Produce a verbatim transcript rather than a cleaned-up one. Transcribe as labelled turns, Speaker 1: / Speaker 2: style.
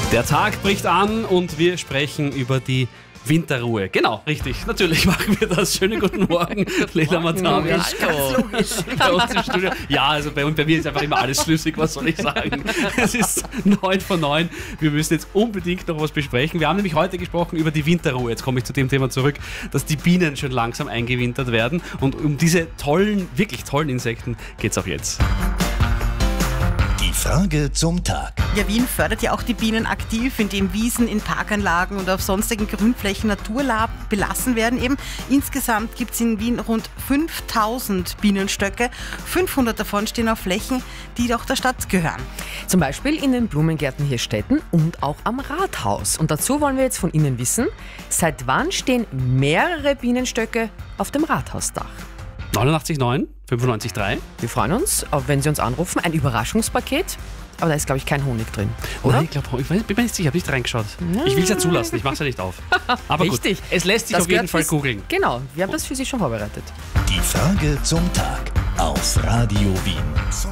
Speaker 1: Der Tag bricht an und wir sprechen über die Winterruhe. Genau, richtig. Natürlich machen wir das. Schönen guten Morgen, Leila Matavi.
Speaker 2: Ganz logisch.
Speaker 1: Bei uns im Studio. Ja, also bei, bei mir ist einfach immer alles schlüssig, was soll ich sagen. Es ist neun vor neun. Wir müssen jetzt unbedingt noch was besprechen. Wir haben nämlich heute gesprochen über die Winterruhe. Jetzt komme ich zu dem Thema zurück, dass die Bienen schon langsam eingewintert werden. Und um diese tollen, wirklich tollen Insekten geht es auch jetzt.
Speaker 3: Die Frage zum Tag.
Speaker 2: Ja, Wien fördert ja auch die Bienen aktiv, indem Wiesen in Parkanlagen und auf sonstigen Grünflächen naturlar belassen werden. Eben insgesamt gibt es in Wien rund fünftausend Bienenstöcke. fünfhundert davon stehen auf Flächen, die doch der Stadt gehören.
Speaker 4: Zum Beispiel in den Blumengärten hier Städten und auch am Rathaus. Und dazu wollen wir jetzt von Ihnen wissen, seit wann stehen mehrere Bienenstöcke auf dem Rathausdach?
Speaker 1: neunundachtzig neun, fünfundneunzig drei.
Speaker 4: Wir freuen uns, wenn Sie uns anrufen. Ein Überraschungspaket. Aber da ist, glaube ich, kein Honig drin, oder?
Speaker 1: Nein, ich glaube, ich bin mir nicht sicher, ich habe nicht reingeschaut. Ich will es ja zulassen, ich mache es ja nicht auf. Aber
Speaker 4: Richtig.
Speaker 1: Gut, es lässt sich
Speaker 4: Das
Speaker 1: auf jeden
Speaker 4: gehört
Speaker 1: Fall
Speaker 4: fürs-
Speaker 1: googeln.
Speaker 4: Genau, wir haben das für Sie schon vorbereitet.
Speaker 3: Die Frage zum Tag auf Radio Wien.